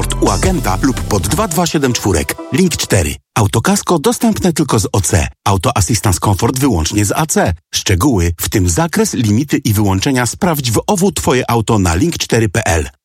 Comfort u agenta lub pod 2274. Link 4. Autokasko dostępne tylko z OC. Auto Assistance Comfort wyłącznie z AC. Szczegóły, w tym zakres, limity i wyłączenia sprawdź w OWU Twoje auto na link4.pl.